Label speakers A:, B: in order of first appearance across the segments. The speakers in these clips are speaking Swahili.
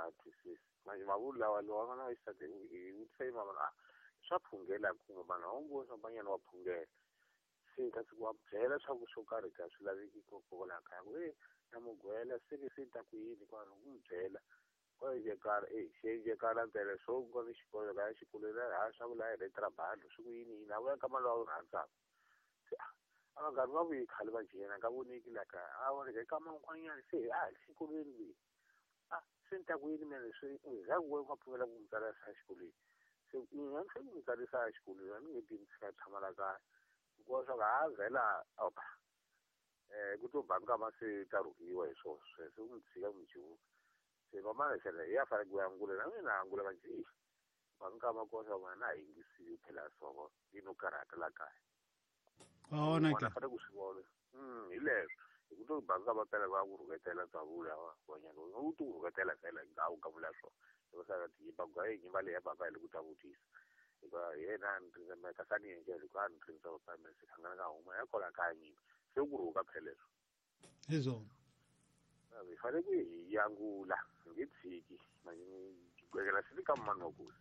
A: twisisi manje mabulawa lo ngana isade uthi mama swaphungela ngoba nawumbuzo abanyana waphungela sika sikwabjela swakusho karika swilaveki kokola kaya we namugwela sita kuyini kwani umbyela kwaye kara xeje kara mpela swo ngoni xikolo ka xikolweni ha swa vula hi trabalho swi kuyini na va ka malawu rhandza vanghana va vuyi khale va jena ka voneki la kaya a vona ka man'wanyana se xikolweni swi ni ta kuyini mene swi za ku ka phumela ku mutsala sa xikolweni se mina ni fike mutsarisa xikolweni a ni nge tivi ka tshama la kaya ku swa ka vhela ku to banga ma se taruhiwa hi swona sweswo ku tshika muchumu se mama xela ya fara ku angula na mina angula manje banga ma ko swa na ingisi phela so ino karata la kaya
B: ona ke
A: fara ku swi vona ileswo ku to banga va pela va ku ruketela tsa vula wa nyalo u to ruketela phela ngawu ka vula swona lo sa ti banga yi mbale ya baba ile ku ta vutisa eka yena ndzi ka sani nje ku an trinza u pame se khangana ka huma ya kola ka nyini se ku ruka phelezo
B: izona
A: fane ku yangula ngitsiki manje ngigwekela sifika manokuzi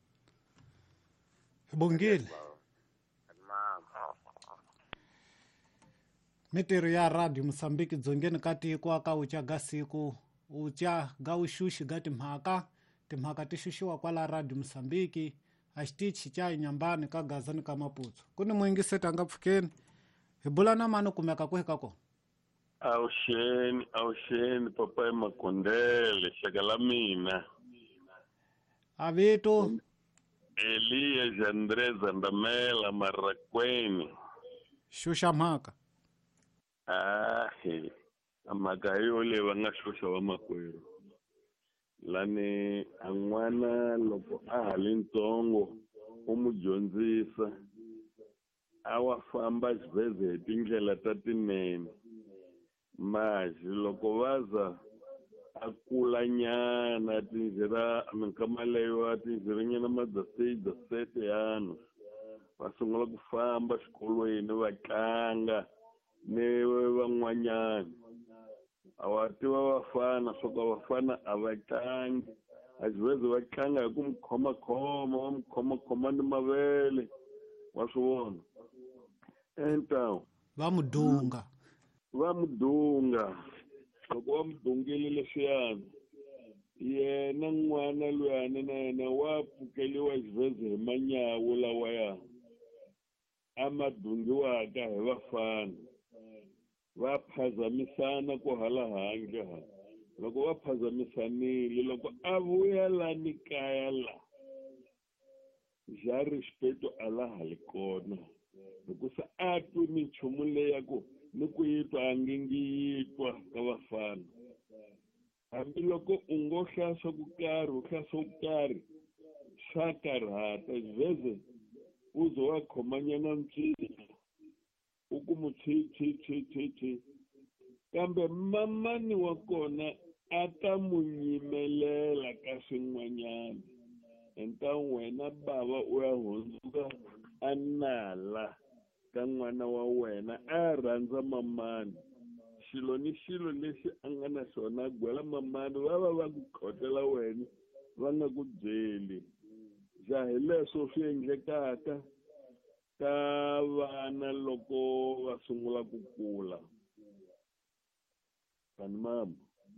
B: bongile
A: mama
B: mitirho ya radio Mozambique dzongeni ka tiko aka ucha ga siku ucha ga uxuxi ga timhaka ti xuxiwa kwala radio Mozambique a xitichi cha Nyambani ka Gazani ka Maputso kuni muingiseti anga pfukeni hi bula na mani kumeka ku heka kona
C: Auxeni papai Makondele xaka la mina
B: a vito
C: Elias André Zandamela Marakweni
B: xuxa mhaka
C: mhaka yo leyi va nga xuxa va makwerhu lani a n'wana loko a ha ri ntsongo u mu dyondzisa a wa famba xibeze hi tindlela ta tinene maji loko va za a kula nyana tinjhera minkama leyiwa tinjheranyana madasete yano va sungula ku famba xikolweni va tlanga ni van'wanyana a wa tiva vafana swo ka vafana a va tlangi a xiveze va tlanga hi ku mi khomakhoma va mi khomakhoma ni mavele wa swi vona entawu
B: va mudunga
C: loko va mudungile leswiyani yena n'wana luyani na yena wa pfukeliwa xiveze hi manyawu lawaya a ma dungiwaka hi vafana va phazamisana ku hala handle loko va phazamisanile loko a vuya la ni kaya la ja respeto a la hali kona hikusa a twi minchumu leya ku ni ku yitwa a ngingiyitwa ka vafana hambiloko u ngo hlaya swa ku karhi u hlaya swa ku karhi swa karhata xiveze u zo wa khomanyana ncila u ku mu chi kambe mamani wa kona a ta mu nyimelela ka swin'wanyana enta wena bava u ya hundzuka a nala ka n'wana wa wena a rhandza mamani xilo ni xilo lexi a nga na xona gwela mamani va ku khotela wena va nga ku byeli ja hi leswo swi endlekaka ka vana loko va sungula ku kula kani mama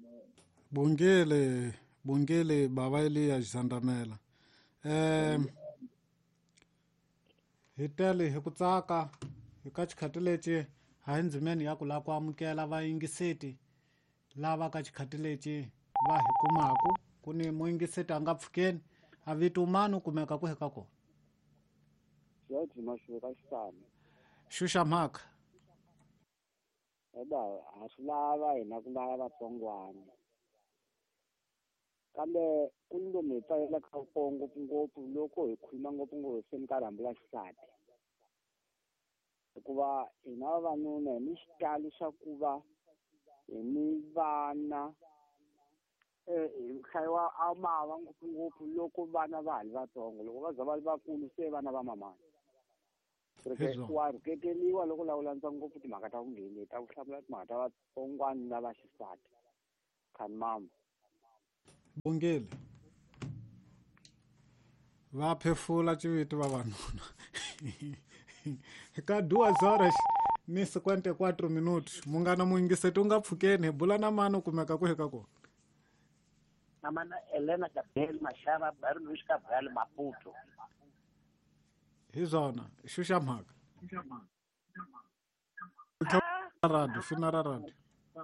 B: bongile baba Elias Zandamela hi tele hi ku tsaka hi ka xikhati lexi ha hi ndzimeni ya ku lava ku amukela vayingiseti lava ka xikhati lexi va hi kumaku ku ni muyingiseti a nga pfukeni a vito mani u kumeka ku heka kona xuxa mhaka
D: a swi lava hina ku lava vatsongwana kambe ku ni lomu hi pfalelaka kona ngopfungopfu loko hi khuluma ngopfungopfu hi ka rhambu la xisati hikuva hina vavanuna hi ni xitalo xa ku va hi ni vana hi hlayiwa a mava ngopfungopfu loko vana va ha ri vatsongo loko va za va ri vakulu se vana va mamani wa rhuketeliwa loko lawulanisa ngopfu timhaka ta vungheneni ta ku hlamula timhaka ta vatsongwana lava xisati khani mama
B: Bongile va phefula civiti vavanuna ka 2 horas ni 54 minutos mungana muingiseti u nga pfukeni hi bula na mani u kumeka ku heka kona
E: namana Elena Gabriel Mashara Baru Luis Cabral Maputo
B: hi zona xuxa mhaka radio fina ra radio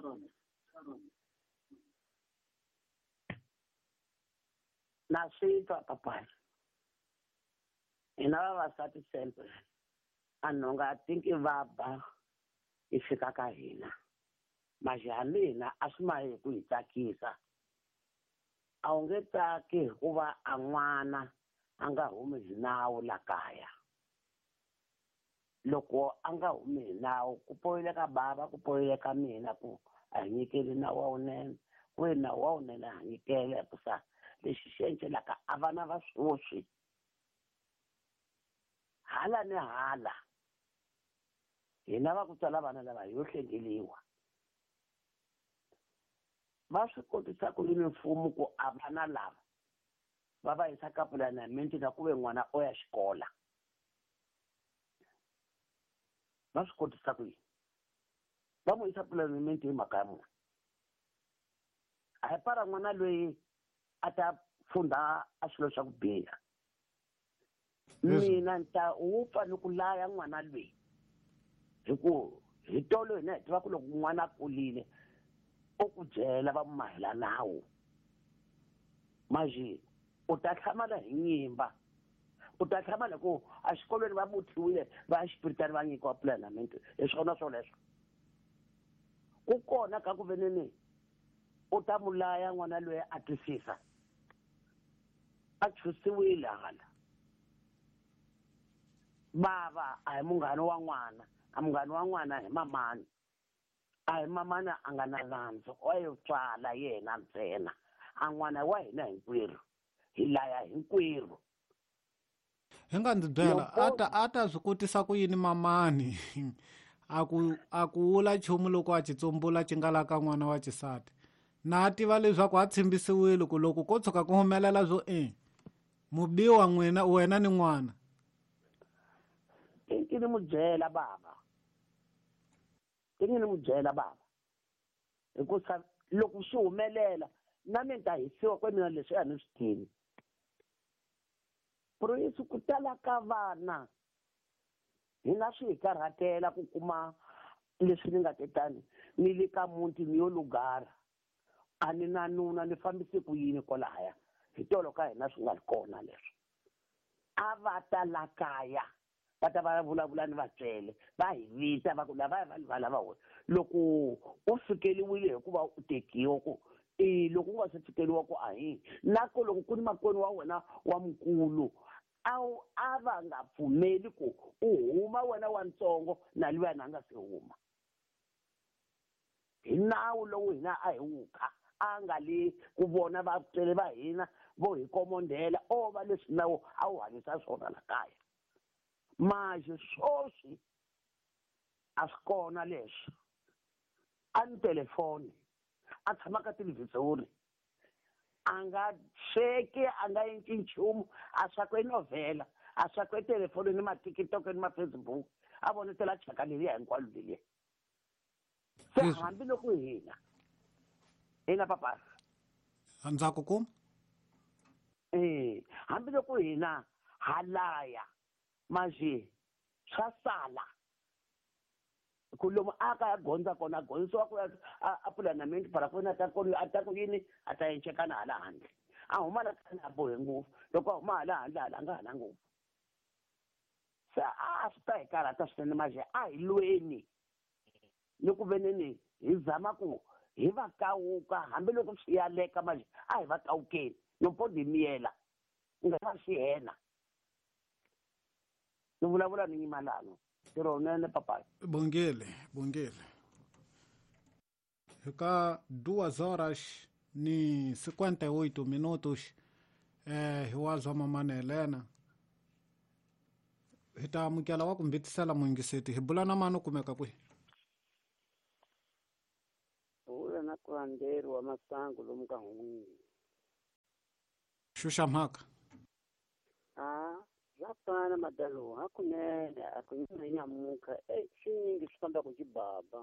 E: na sitwa papai ina vavasati sempre anhonga atinki vaba hi fika ka hina majaha mina a swi ma hi ku hi tsakisa a wu nge tsaki hikuva a n'wana a nga humi hi nawu la kaya loko a nga humi hi nawu ku poyile ka baba ku poyile ka mina ku a hi nyikeli nawu wa wunene ku ve nawu wa wunene a nyikele hikusa lexi xi endlelaka a vana va swoswi hala ni hala hina va ku tswala vana lava yo hlengeliwa va swi kotisa ku yini mfumo ku a vana lava va va yisa ka pulanamenti na ku ve n'wana o ya xikola va swi kotisa ku yini va n'wi yisa pulanamenti hi mhaka ya muna a hi para n'wana loyi a ta funda a swilo swa ku biha mina nta wu pfa ni ku laya n'wana loyi hi ku hi tolo hina hi tiva ku loko n'wana a kulile o ku byela va mahela nawu maji u ta tlhamala hi nyimba u ta tlhamala ku a xikolweni va muthiwile va xipiritani va nyikiwa pulanamenti hi swona swoleswo ku kona ka ku veneni u ta mu laya n'wana loyi a twisisa a chusiwile hala bava a hi munghana wa n'wana a munghana wa n'wana hi mamani a hi mamana a nga na nandzu o yo tswala yena ntsena a n'wana wa hina hinkwerhu hi laya hinkwerhu
B: hi nga ndzi byela a ta swi kotisa ku yini mamani a ku wula nchumu loko a xitsumbula xi nga la ka n'wana wa xisati na a tiva leswaku a tshembisiwile ku loko ko tshuka ku humelela byo mubiwa n'wina wena ni n'wana
E: tinki ni mu byela baba tingi ni mu byela baba hikusa loko swi humelela na mina ta hisiwa ka mina leswi a ni swi tivi purisi ku tala ka vana hi nga swi hi karhatela ku kuma leswi ni nga tetani ni le ka muti ni yo lugara a ni na nuna ni fambise ku yini kwalaya hi tolo ka hina swi nga ri kona leswi a va ta la kaya va ta va vulavula ni vatswele va hi vita va ku lava va lava wena loko u fikeliwile hikuva u tekiwa ku loko u nga se fikeliwa ku a hi na ku loko ku ni makwenu wa wena wa mukulu a va nga pfumeli ku u huma wena wa ntsongo na luya na nga se huma hi nawu lowu hina a hi wuka a nga le ku vona vatswele va hina vo hi komondela o va leswi nawu a wu hanyisa swona la kaya maje swoswi a swi kona leswi a ni telefoni a tshama ka televhizori a nga sweki a nga endli nchumu a swakwe novhela a swakwe telefoni ni matiktok ni mafacebook a vonetela chaka leriya hinkwalo leriya se hambiloko hina papa
B: ndzhaku ku
E: hambiloko hina halaya maje swa sala ku lomu a ka ya gondza kona gondzisiwa ku a pulanamenti para ku na ta ku yini a ta yenchekana hala handle a huma la kana a bohe ngopfu loko a huma hala handle hala nga hala ngopfu se a swi ta hi karhata swinene maje a hi lweni ni ku veneni hi zama ku hi va kawuka hambiloko swi ya leka maje a hi va kawukeni nompo di miyela nga va swi hena ni vulavula ni nyimalano tiro nene papa
B: bongele ka 2 horas ni 58 minutos hi wazwa mamana Helena hi ta amukela wa ku mbitisela muingiseti hi bula na mani u kumeka kwihi
D: ula na ku handeri wa masangu lomu ka Hungwini
B: Shusha mhaka.
E: Zapana madalo hakunene akunyamuka xinyingi swi famba ku xibaba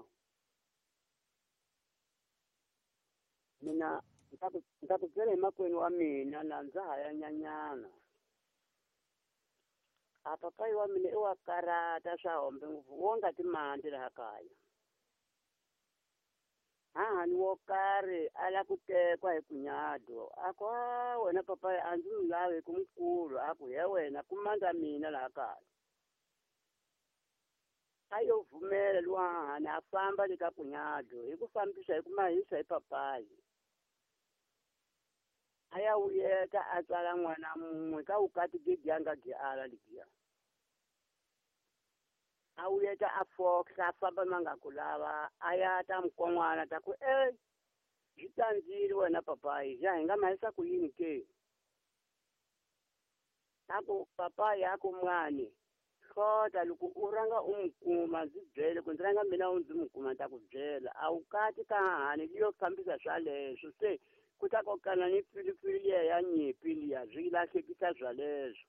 E: mina ndza ku byela hi makwenu wa mina na ndza ha ya nyanyana a papayi wa mina i wa karata swa hombe ngopfu wo nga timandi laha kaya hahani wo karhi a la ku tekwa hi kunyado a ku wena papayi a ndzi n'wi lavi ku mukulu a ku he wena ku mandza mina laha kaya a yo vhumela luwa hahani a famba le ka kunyado hi ku fambisa hi ku mahisa hi papayi a ya vuyeta a tswala n'wana mun'we ka vukati gedi ya nga giala ligiya a vuyeta a fohla a famba ma nga ku lava a ya ta mukon'wana ta ku byi tandzile wena papayi ja hi nga mahisa ku yini ke a ku papayi a ku mwani hlota loko u ranga u n'wi kuma ndzi byele ku ndzi ranga mina u ndzi n'wi kuma ta ku byela a wu kati ka hahani liyo fambisa swaleswo se ku ta kokana ni pilipili liya ya nyimpi liya byi lahlekisa zwaleswo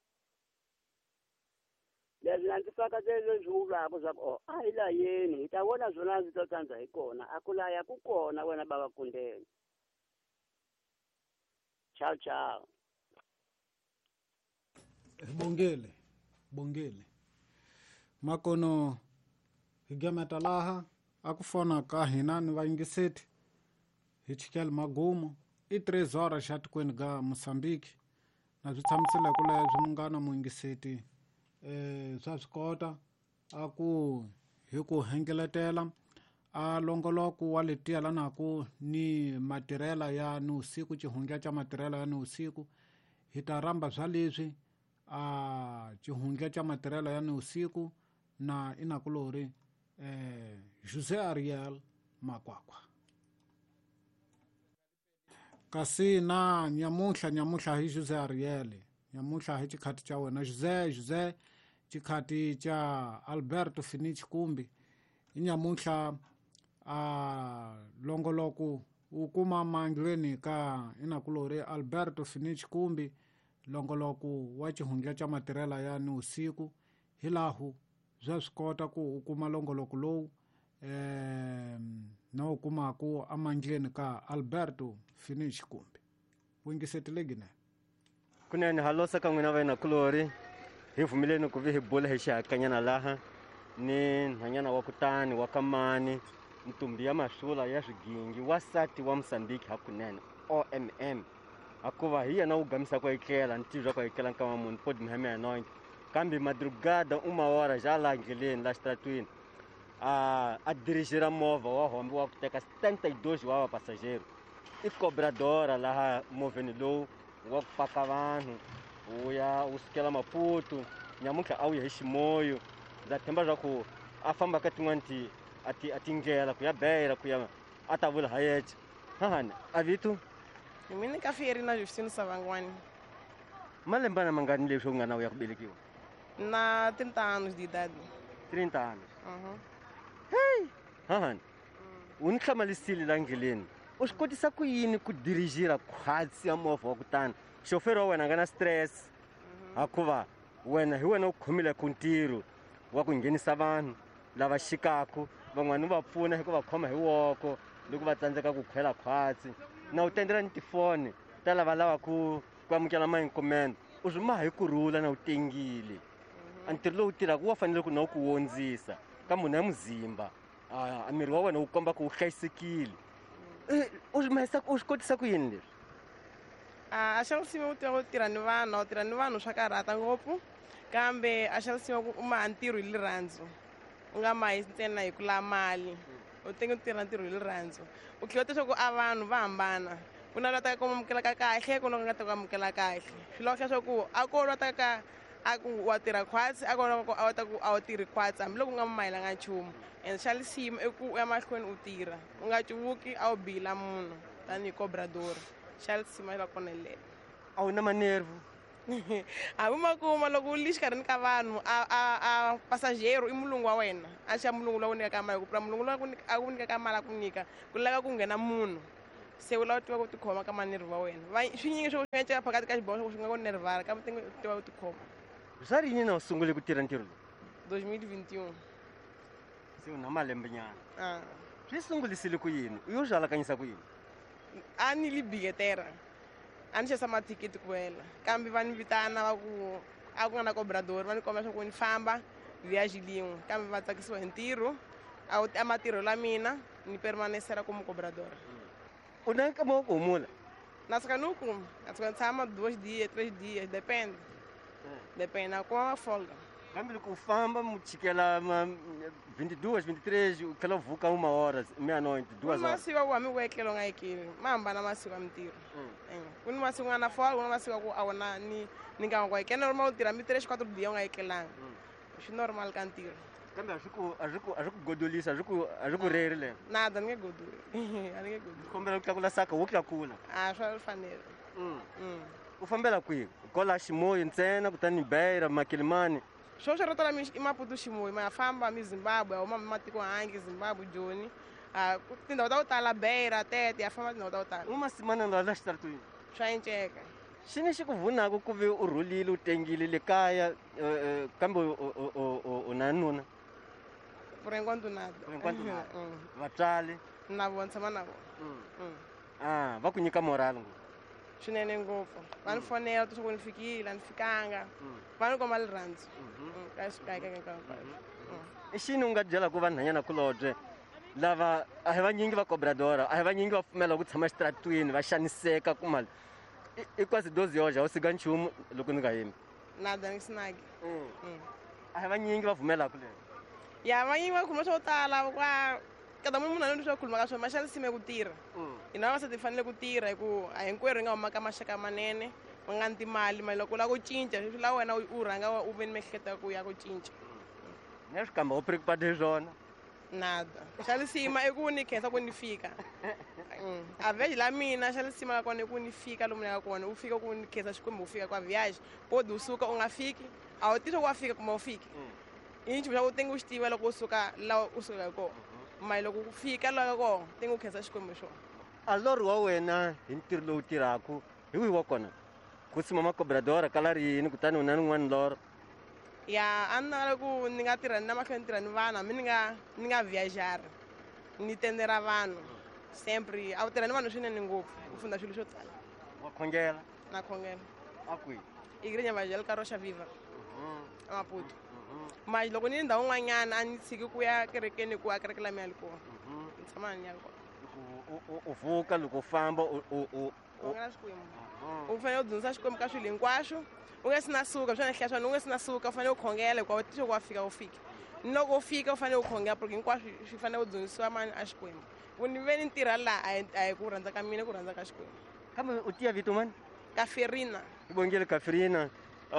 E: leswi na ndzi fakatele leswi wu vulaka swa ku a hi layeni hi ta vona zwona ndzi to tsandza hi kona a ku laya ku kona wena bava kundeni ciao ciao
B: bongele makono hi gemeta laha a ku fona ka hina ni vayingiseti hi chikele magumo i 3 horas xa tikweni ga Mosambiki na byi tshamisile ku lebyi mungana muyingiseti swa swi kota a ku hi ku hengeletela a longoloko wa letiya lanaku ni matirhela ya ni usiku cihundla ca matirhela ya ni usiku hi ta ramba bya leswi a cihundla ca matirhela ya ni usiku na inakulori Jose Ariel Makwakwa kasi na nyamuhla hi Jose Ariel nyamuhla hi chikhati cha wena Jose chikhati cha Alberto Finichi kumbi hi nyamuhla a longoloko u kuma mandlweni ka inakulori Alberto Finichi kumbi longoloko wa chihundla cha matirhela ya ni usiku hi lahu bya swi kota ku u kuma longoloko lowu na u kumaku amandleni ka Alberto Finichi kumbi wingiseti legine
F: kunene halosa ka n'wina vena kulori hi vumileni ku vi hi bula hi xihakanyana laha ni nhanyana wa kutani wa kamani ntumbi ya masula ya swigingi wasati wa Mosambiki hakunene OMM akuva hi yena u gamisa ku etlela ntivya ku etlela nkama munhu pod mihame anoint kambe madrugada uma hora ja la ndleleni la xitratwini a dirigera movha wa hombe wa ku teka 72 wa vapassageiro i cobradora laha movheni lowu wa ku paka vanhu u sukela Maputo nyamutlha a wuya hi Ximoyo ndza themba swa ku a famba ka tin'wani a tindlela ku ya beyela ku ya a ta vula hayecha hahani a vitu
G: mina ka feri na Justino Savangwani
F: malembana mangani leswi u nga na u ya ku belekiwa
G: na 30 anos de idade
F: 30 anos hey hahani u ni hlamalisile la ndleleni u swi kotisa ku yini ku dirigera khwatsi ya movha wa kutani xoferi wa wena a nga na stress hakuva wena hi wena u khomile ku ntirho wa ku nghenisa vanhu lava xikaku van'wani va pfuna hi ku va khoma hi woko loko va tsandzeka ku khwela khwatsi na u tendela ni tifoni ta lava ku amukela mainkomendo u swi maha hi kurhula na u tengile a ntirho lowu tirhaka wa fanele ku na u ku wondzisa ka munhu ya muzimba a miri wa wena wu komba ku wu hlayisekile u swi kotisa ku yini leswi
G: a xavisima u tirha ni vanhu swa karhata ngopfu kambe a xavisima ku u maha ntirho hi lirhandzu u nga mahi ntsena hi ku lava mali u tenge u tirha ntirho hi lirhandzu u tlhela leswaku a vanhu va hambana ku na lava ku amukela kahle ku na nga ta ku amukela kahle swilo swa swa ku a ko lwa ka a ku wa tirha khwatsi a ko lwa ku a ta ku a wu tirhi khwatsi hambiloko u nga mahilanga nchumu and xa lisima i ku u ya mahlweni u tirha u nga cuvuki a wu bihila munhu tanihi cobrador xa lisima xi va kona lelo
F: a wu na manervu
G: hambi makuma loko u li xikarhini ka vanhu a passageiro i mulungu wa wena a xa mulungu lowu nyikaka mali ku pfula mulungu lowu a ku nyikaka mali a ku nyika ku laveka ku nghena munhu se u lava ku tiva ku tikhoma ka maneri va wena swinyingi swo swi nga ceka phakati ka xiboho swi nga ku nervara kambe u tiva ku tikhoma.
F: Swa ri yini na u sungule ku tirha ntirho lowu?
G: 2021.
F: Se u na malembenyana. Swi sungulisile ku yini? U yo swi alakanyisa ku yini?
G: A ni li bigetera a ni xavisa mathikithi ku hela kambe va ni vitana va ku a ku nga na cobrador va ni kombela swa ku ni famba viaje lin'we kambe va tsakisiwa hi ntirho a matirho la mina ni permanesera como cobrador.
F: U na nkama wa ku humula?
G: Na suka ni wu kuma a suka ni tshama 2 dias 3 dias depende a kuma folga.
F: Kambe loko u famba mu chikela 22 23 u tlhela u vuka 1 hora meia-noite 2 horas.
G: Masiku aku hami ku etlelo nga ekeli ma hambana masiku ya mintirho. Ku ni masiku nga na folga ku na masiku ku a wona ni nga ku ekela normal u tirha mi 3-4 dias u nga ekelanga swi normal ka ntirho.
F: Kambe a swi ku godolisa a swi ku reri le?
G: Nada ni nge godoli a ni nge godoli.
F: Kombela ku tlakula saka wo tlakula?
G: A swa fanele.
F: U fambela kwihi? Kola Ximoyo ntsena kutani Beira Makilimani?
G: Swo swi rito la mi i Maputo Ximoyo ma ya famba mi Zimbabwe a huma mi matiko hangi Zimbabwe Joni tindhawu ta ku tala Beira Tete ya famba tindhawu ta ku tala.
F: U masimana la xitarutini?
G: Swa enceka.
F: Xini xi ku vunaka ku ve u rhulile u tengile le kaya kambe u na nuna?
G: Por enquanto nada.
F: Vatswali?
G: Na vona tshama na vona.
F: Va ku nyika moralo ngopfu?
G: Swinene ngopfu va ni fonela leswaku ni fikile a ni fikanga va ni komba rirhandzu ka
F: i xini u nga byela ku vanhwanyana kulobye lava a hi vanyingi va cobradora a hi vanyingi va pfumela ku tshama xitaratwini va xaniseka ku mali i quasi dozi yoja u siga nchumu loko ni nga yimi?
G: Nada ni sinagi.
F: A hi vanyingi va pfumelaka leyo?
G: Ya vanyingi va khuluma swo tala kada munhu a ni swo khuluma ka swona ma xanisime ku tirha hina vavasati hi fanele ku tirha hi ku a hinkwerhu hi nga huma ka maxaka manene u nga nti mali loko u lava ku cinca swi la wena u rhanga u ve ni miehleketo ku ya ku cinca.
F: Ne swi kamba u preocupate hi swona?
G: Nada xa lisima i ku ni khensa ku ni fika a veji la mina xa lisima la kona i ku ni fika lomu ni yaka kona u fika ku ni khensa xikwembu u fika kwa viaje podi u suka u nga fiki a wu tivi swa ku wa fika kuma u fiki i nchumu xa ku tengi u xi tiva loko u suka laha u sukaka kona mali loko ku fika laha kona tengi u khensa xikwembu xona.
F: A lori wa wena hi ntirho lowu tirhaka hi wihi wa kona? Ku simama cobradora kala ri yini kutani u na rin'wana loro?
G: Ya a ni navela ku ni nga tirha ni na mahlweni ni tirha ni vanhu hambi ni nga viajari ni tendera vanhu sempre a wu tirha ni vanhu swinene ngopfu u funda swilo swo tala.
F: Wa khongela?
G: Na khongela.
F: A kwihi?
G: Igreja Evangélica Rocha Viva a Maputo. Mas loko ni ndhawu n'wanyana a ni tshiki ku ya kerekeni ku ya kereke la mi ya li kona ni tshama ni ya li kona.
F: U vuka loko u famba
G: u nga xikwembu u fanele u dyondzisa xikwembu ka swilo hinkwaswo u nge si na suka swi hlaya swona u nge si na suka u fanele u khongela hikuva u tixe ku wa fika u fika ni loko u fika u fanele u khongela porque hinkwaswo swi fanele u dyondzisiwa mani a xikwembu ku ni ve ni tirha laha a hi ku rhandza ka mina ku rhandza ka xikwembu.
F: Kambe u tiya vito mani?
G: Kaferina.
F: I bongile Kaferina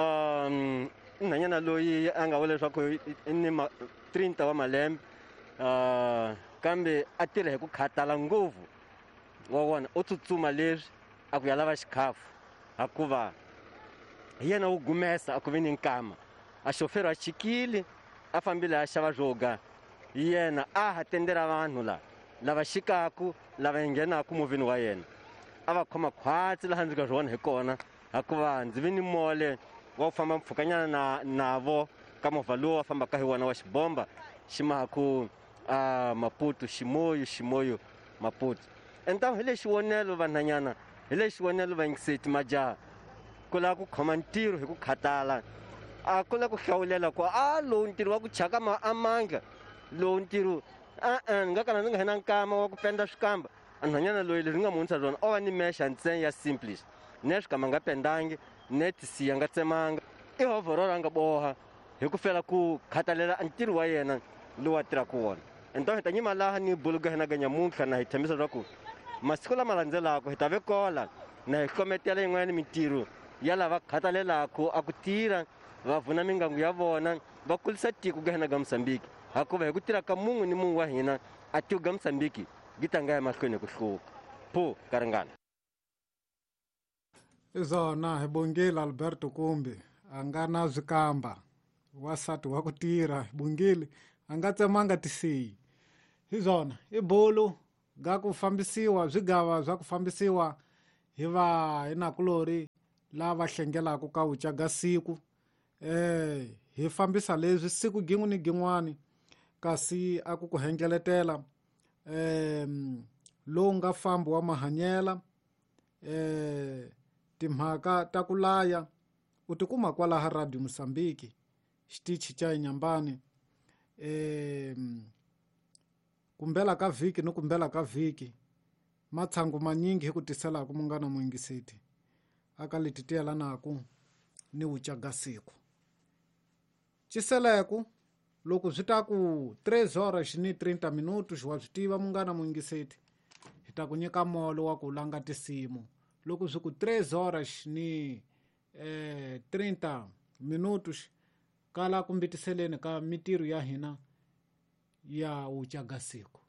F: nhanyana loyi a nga vula leswaku i ni 30 wa malembe kambe a tirha hi ku khatala ngopfu wa vona u tsutsuma leswi a ku ya lava xikhafu hikuva hi yena wo gumesa a ku ve ni nkama a xoferi a chikile a fambile a xava zwoga hi yena a ha tendera vanhu lava xikaku lava hi nghenaka movheni wa yena a va khoma khwatsi laha ndzi nga swona hi kona hikuva ndzi vi ni mole wa ku famba mpfhukanyana navo ka movha lowu wa fambaka hi wona wa xibomba xi mahaku Maputo Ximoyo Maputo. Então hi le xiwonelo vanhanyana hi le xiwonelo vayingiseti majaha ku lava ku khoma ntirho hi ku khatala a ku lava ku hlawulela ku lowu ntirho wa ku chaka amanga lowu ntirho ni nga kala ndzi nga hina nkama wa ku penda swikamba a nhwanyana loyi leswi nga munisa swona o va ni mexa ntsena ya simplist ne swikamba nga pendangi ne tisiya nga tsemanga i hovhorolo a nga boha hi ku fela ku khatalela ntirho wa yena lowu a tirhaka wona. Então hi ta nyima laha ni buluka hina ka nyamuntlha na hi tshembisa leswaku masiku lama landzelaka hi ta ve kola na hi hlometela yin'wana mintirho ya lava khatalelaka a ku tirha va vhuna mindyangu ya vona va kulisa tiko ka hina ka Mozambique hikuva hi ku tirha ka mun'we ni mun'we wa hina a tiko ka Mozambique gi ta nga ya mahlweni hi ku hluka pho ka ringana.
B: Izona hi bongile Alberto Kumbi a nga na zwikamba wasati wa ku tirha hi bongile a nga tsemanga tisiyi hi zona i bolo ga ku fambisiwa swigava swa ku fambisiwa hi vahinakulori lava hlengelaka ka uca ga siku hi fambisa leswi siku gin'we ni gin'wani kasi a ku hengeletela lowu nga fambi wa mahanyela timhaka ta ku laya u tikuma kwalaha Radio Mosambiki xitichi cha Inyambani kumbela ka vhiki ni kumbela ka vhiki matshangu manyingi hi ku tiselaku mungana muingiseti aka leti tiyelanaku ni ucaga siku ciseleku loko swi ta ku 3 horas ni 30 minutos wa swi tiva mungana muingiseti hi ta ku nyika molo wa ku langa tisimu loko swi ku 3 horas ni 30 minutos kala ku mbitiseleni ka mitirho ya hina ya ucaga siku